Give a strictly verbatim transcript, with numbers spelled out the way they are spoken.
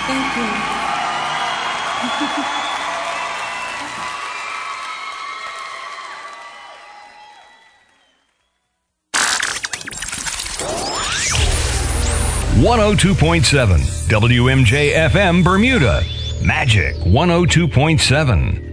Thank you. one oh two point seven W M J F M Bermuda. Magic one oh two point seven.